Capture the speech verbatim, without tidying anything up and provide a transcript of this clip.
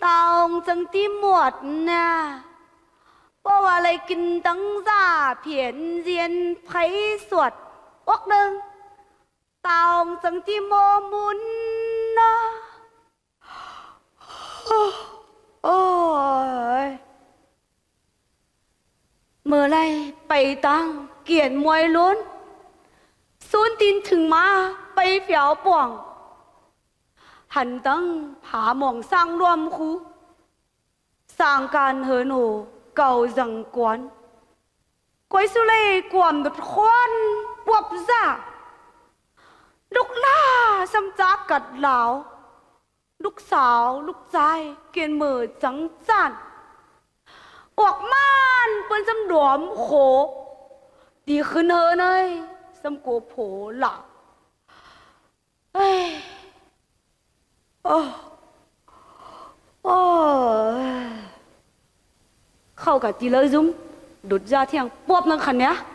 tao chẳng tìm một nèเพราะว่าอะไรกินตั้งจ่าเพียนเรียนไพสวดออกหนึ่งตาวสังที่โมมุนนะโอ้ยเมื่อไรไปตั้งเกียนมวยล้นซูนตินถึงมาไปเฝียวป่วงหันตั้งผาหมองสร้างรวมคูสร้างการเหินโหเก่าจังกวนกวยสุเล่กวมดุดควันปวบซ่าลูกล่าซ้ำจักกัดเหลาลูกสาวลูกชายเกียนมือจังจันออกม่านเปิ้นจำดวมโขดีขึ้นเฮอเนยซ้ำโกโผหลักเอ้ยโอ้โอ้เข้ากับจีเลยจุ้มดุดยาเที่ยงปวบนั่งคันเนี้ย